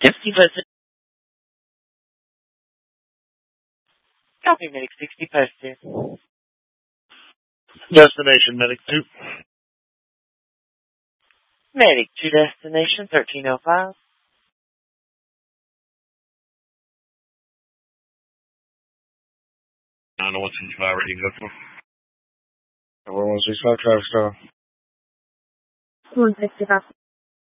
60 posted. Copy, Medic 60 posted. Destination, Medic 2. Medic 2 destination, 1305. I don't know what 65 ready to go for. 165 traffic style. 165.